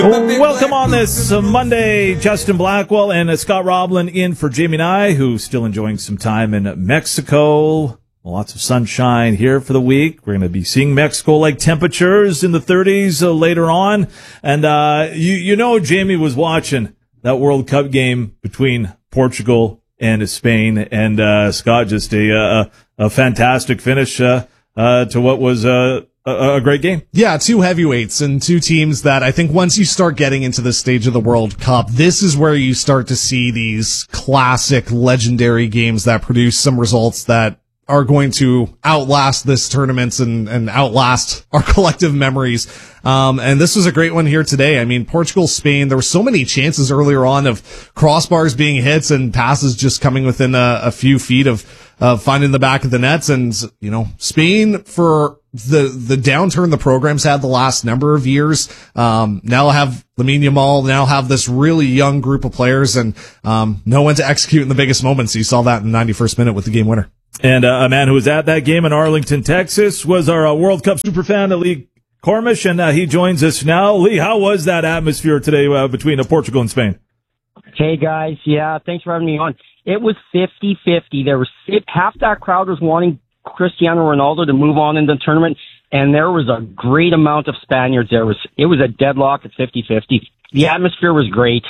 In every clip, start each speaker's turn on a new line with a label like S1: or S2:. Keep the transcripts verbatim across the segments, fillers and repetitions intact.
S1: Welcome on this uh, Monday, Justin Blackwell and uh, Scott Roblin in for Jamie Nye, who's still enjoying some time in Mexico. Lots of sunshine here for the week. We're going to be seeing Mexico-like temperatures in the thirties uh, later on. And uh you you know Jamie was watching that World Cup game between Portugal and Spain, and uh Scott, just a a, a fantastic finish uh, uh to what was uh A, a great game.
S2: Yeah, two heavyweights and two teams that I think once you start getting into this stage of the World Cup, this is where you start to see these classic, legendary games that produce some results that are going to outlast this tournament and, and outlast our collective memories. Um, and this was a great one here today. I mean, Portugal, Spain, there were so many chances earlier on of crossbars being hits and passes just coming within a, a few feet of, uh, finding the back of the nets. And, you know, Spain, for the, the downturn the program's had the last number of years, um, now have Lamine Yamal, now have this really young group of players, and, um, know when to execute in the biggest moments. You saw that in the ninety-first minute with the game winner.
S1: And uh, a man who was at that game in Arlington, Texas, was our uh, World Cup superfan, Lee Cormish, and uh, he joins us now. Lee, how was that atmosphere today uh, between uh, Portugal and Spain?
S3: Hey, guys. Yeah, thanks for having me on. It was fifty-fifty. There was half that crowd was wanting Cristiano Ronaldo to move on in the tournament, and there was a great amount of Spaniards there. It was, it was a deadlock at fifty-fifty. The atmosphere was great.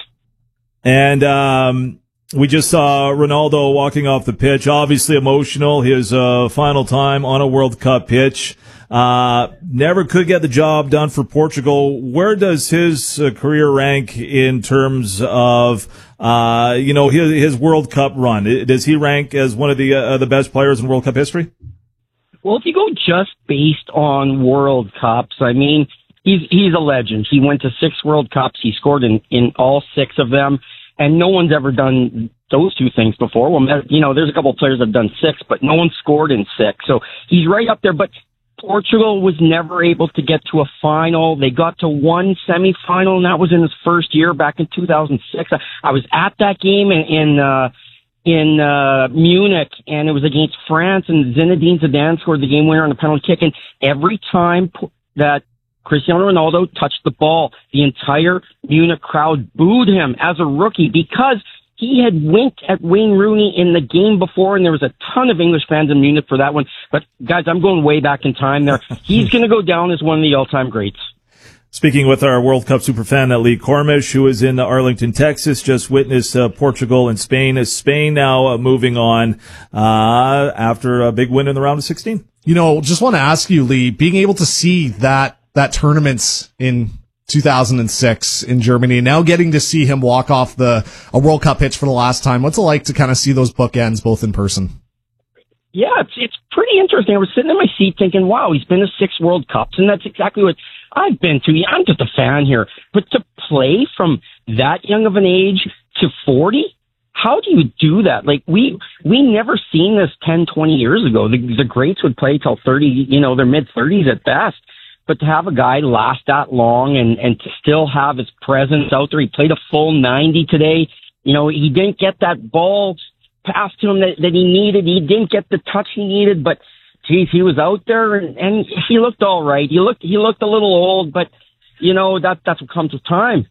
S1: And um we just saw Ronaldo walking off the pitch, obviously emotional, his uh, final time on a World Cup pitch. Uh, never could get the job done for Portugal. Where does his uh, career rank in terms of, uh, you know, his, his World Cup run? Does he rank as one of the uh, the best players in World Cup history?
S3: Well, if you go just based on World Cups, I mean, he's he's a legend. He went to six World Cups. He scored in, in all six of them. And no one's ever done those two things before. Well, you know, there's a couple of players that have done six, but no one scored in six. So he's right up there. But Portugal was never able to get to a final. They got to one semifinal, and that was in his first year back in two thousand six. I, I was at that game in in, uh, in uh, Munich, and it was against France, and Zinedine Zidane scored the game winner on a penalty kick. And every time that Cristiano Ronaldo touched the ball, the entire Munich crowd booed him as a rookie because he had winked at Wayne Rooney in the game before, and there was a ton of English fans in Munich for that one. But, guys, I'm going way back in time there. He's going to go down as one of the all-time greats.
S1: Speaking with our World Cup superfan, Lee Cormish, who is in Arlington, Texas, just witnessed uh, Portugal and Spain. Spain now uh, moving on uh, after a big win in the round of sixteen.
S2: You know, just want to ask you, Lee, being able to see that that tournament in two thousand six in Germany, now getting to see him walk off the a World Cup pitch for the last time, what's it like to kind of see those bookends both in person?
S3: Yeah, it's it's pretty interesting. I was sitting in my seat thinking, wow, he's been to six World Cups, and that's exactly what I've been to. I'm just a fan here. But to play from that young of an age to forty, how do you do that? Like, we we never seen this ten, twenty years ago. The, the greats would play till thirty, you know, their mid-thirties at best. But to have a guy last that long and, and to still have his presence out there, he played a full ninety today. You know, he didn't get that ball passed to him that, that he needed. He didn't get the touch he needed, but geez, he was out there and, and he looked all right. He looked, he looked a little old, but you know, that, that's what comes with time.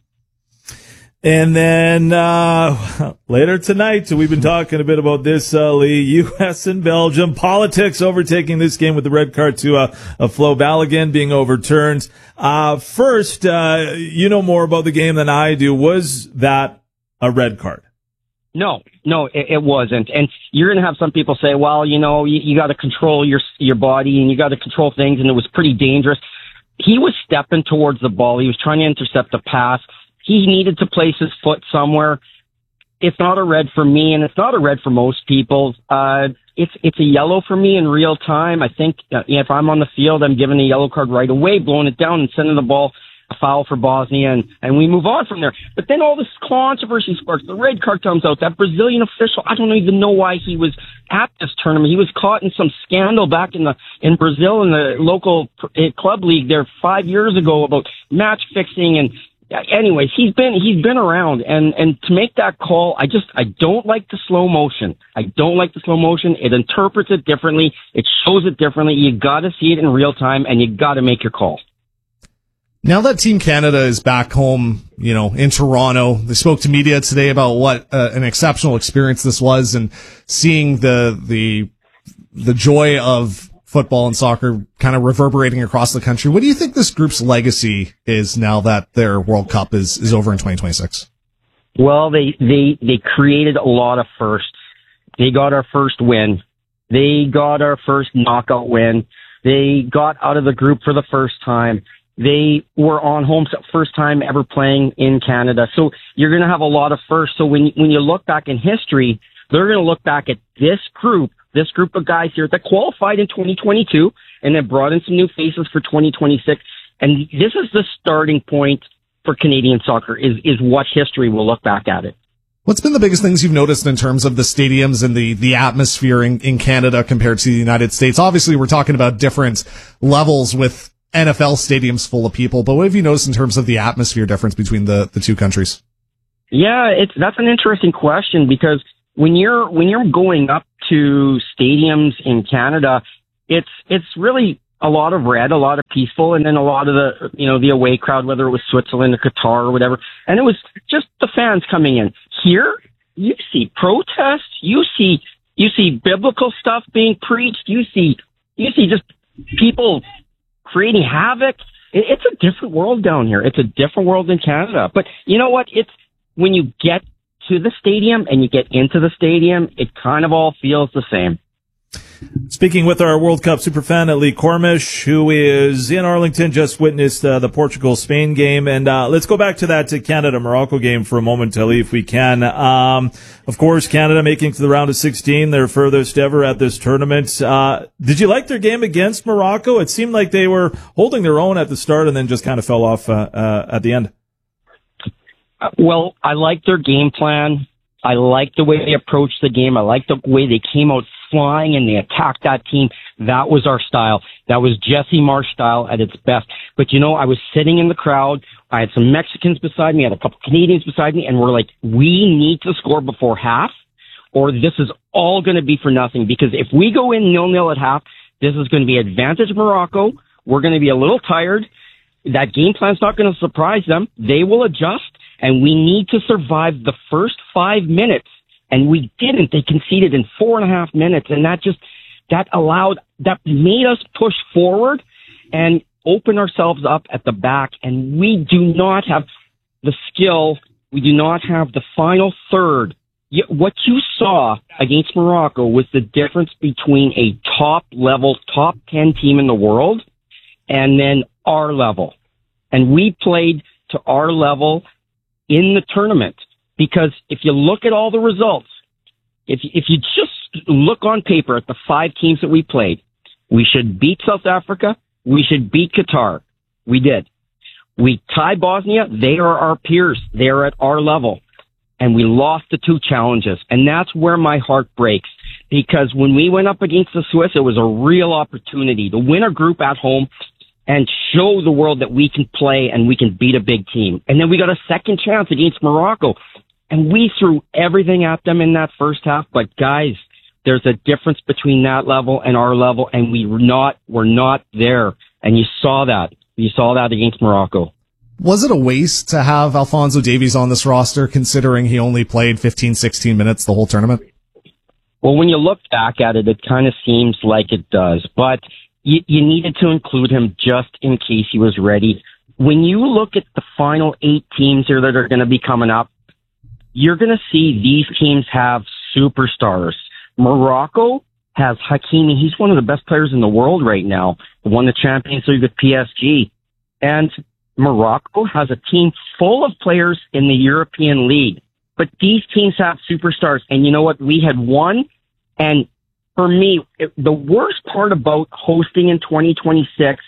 S1: And then uh later tonight, so we've been talking a bit about this, uh, Lee, U S and Belgium, politics overtaking this game with the red card to uh, a Flo Balogun being overturned. Uh First, uh you know more about the game than I do. Was that a red card?
S3: No, no, it, it wasn't. And you're going to have some people say, well, you know, you, you got to control your your body and you got to control things, and it was pretty dangerous. He was stepping towards the ball. He was trying to intercept a pass. He needed to place his foot somewhere. It's not a red for me, and it's not a red for most people. Uh, it's it's a yellow for me in real time. I think uh, if I'm on the field, I'm giving a yellow card right away, blowing it down and sending the ball a foul for Bosnia, and, and we move on from there. But then all this controversy sparks. The red card comes out. That Brazilian official, I don't even know why he was at this tournament. He was caught in some scandal back in the in Brazil in the local uh, club league there five years ago about match fixing and. Anyways, he's been he's been around, and and to make that call, I just I don't like the slow motion. I don't like the slow motion. It interprets it differently. It shows it differently. You got to see it in real time, and you got to make your call.
S2: Now that Team Canada is back home, you know, in Toronto, they spoke to media today about what uh, an exceptional experience this was, and seeing the the the joy of football and soccer kind of reverberating across the country. What do you think this group's legacy is now that their World Cup is is over in twenty twenty-six?
S3: Well, they they they created a lot of firsts. They got our first win. They got our first knockout win. They got out of the group for the first time. They were on home first time ever playing in Canada. So you're going to have a lot of firsts. So when, when you look back in history, they're going to look back at this group, this group of guys here that qualified in twenty twenty-two and then brought in some new faces for twenty twenty-six. And this is the starting point for Canadian soccer is, is what history will look back at it.
S2: What's been the biggest things you've noticed in terms of the stadiums and the, the atmosphere in, in Canada compared to the United States? Obviously, we're talking about different levels with N F L stadiums full of people, but what have you noticed in terms of the atmosphere difference between the, the two countries?
S3: Yeah, it's, that's an interesting question, because when you're, when you're going up to stadiums in Canada, it's, it's really a lot of red, a lot of peaceful, and then a lot of the, you know, the away crowd, whether it was Switzerland or Qatar or whatever. And it was just the fans coming in. Here, you see protests, you see, you see biblical stuff being preached, you see, you see just people creating havoc. It's a different world down here. It's a different world in Canada. But you know what? It's when you get to the stadium and you get into the stadium, it kind of all feels the same.
S1: Speaking with our World Cup superfan, Lee Cormish, who is in Arlington, just witnessed uh, the Portugal-Spain game. And uh, let's go back to that uh, Canada-Morocco game for a moment, Lee, if we can. Um, of course, Canada making to the round of sixteen, their furthest ever at this tournament. Uh, did you like their game against Morocco? It seemed like they were holding their own at the start and then just kind of fell off uh, uh, at the end.
S3: Uh, well, I liked their game plan. I liked the way they approached the game. I liked the way they came out flying and they attacked that team. That was our style. That was Jesse Marsch style at its best. But you know, I was sitting in the crowd. I had some Mexicans beside me. I had a couple Canadians beside me, and we're like, we need to score before half, or this is all going to be for nothing. Because if we go in nil-nil at half, this is going to be advantage Morocco. We're going to be a little tired. That game plan's not going to surprise them. They will adjust. And we need to survive the first five minutes. And we didn't. They conceded in four and a half minutes. And that just, that allowed, that made us push forward and open ourselves up at the back. And we do not have the skill. We do not have the final third. What you saw against Morocco was the difference between a top level, top ten team in the world and then our level. And we played to our level in the tournament, because if you look at all the results, if if you just look on paper at the five teams that we played, we should beat South Africa, we should beat Qatar. We did. We tied Bosnia. They are our peers. They are at our level. And we lost the two challenges. And that's where my heart breaks, because when we went up against the Swiss, it was a real opportunity to win our group at home and show the world that we can play and we can beat a big team. And then we got a second chance against Morocco, and we threw everything at them in that first half. But guys, there's a difference between that level and our level, and we were not, we're not there. And you saw that. You saw that against Morocco.
S2: Was it a waste to have Alphonso Davies on this roster, considering he only played fifteen, sixteen minutes the whole tournament?
S3: Well, when you look back at it, it kind of seems like it does, but You, you needed to include him just in case he was ready. When you look at the final eight teams here that are going to be coming up, you're going to see these teams have superstars. Morocco has Hakimi. He's one of the best players in the world right now. He won the Champions League with P S G. And Morocco has a team full of players in the European League. But these teams have superstars. And you know what? We had one, and for me, it, the worst part about hosting in twenty twenty-six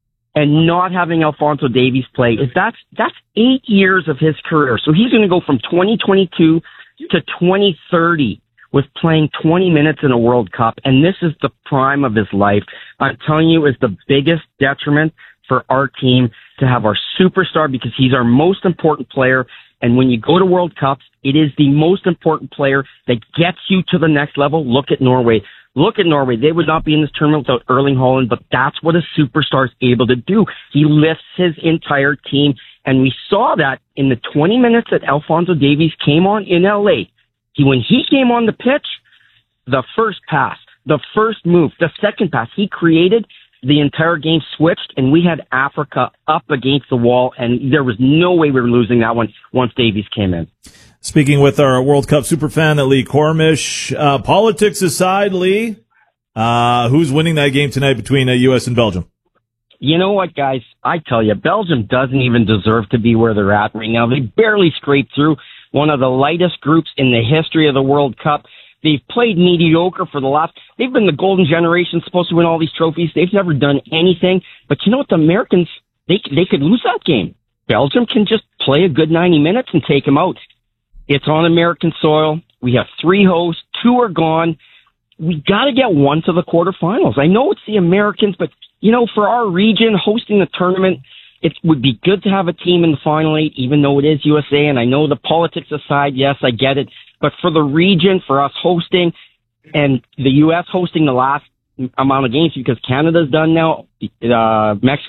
S3: and not having Alphonso Davies play is that's that's eight years of his career. So he's going to go from twenty twenty-two to twenty thirty with playing twenty minutes in a World Cup, and this is the prime of his life. I'm telling you, it's the biggest detriment for our team to have our superstar, because he's our most important player. And when you go to World Cups, it is the most important player that gets you to the next level. Look at Norway. Look at Norway. They would not be in this tournament without Erling Haaland, but that's what a superstar is able to do. He lifts his entire team, and we saw that in the twenty minutes that Alphonso Davies came on in L A. He, when he came on the pitch, the first pass, the first move, the second pass, he created, the entire game switched, and we had Africa up against the wall, and there was no way we were losing that one once Davies came in.
S1: Speaking with our World Cup superfan, Lee Cormish, uh, politics aside, Lee, uh, who's winning that game tonight between uh, U S and Belgium?
S3: You know what, guys? I tell you, Belgium doesn't even deserve to be where they're at right now. They barely scraped through one of the lightest groups in the history of the World Cup. They've played mediocre for the last, they've been the golden generation, supposed to win all these trophies. They've never done anything. But you know what? The Americans, they, they could lose that game. Belgium can just play a good ninety minutes and take them out. It's on American soil. We have three hosts. Two are gone. We got to get one to the quarterfinals. I know it's the Americans, but, you know, for our region, hosting the tournament, it would be good to have a team in the final eight, even though it is U S A. And I know the politics aside, yes, I get it. But for the region, for us hosting, and the U S hosting the last amount of games because Canada's done now, uh, Mexico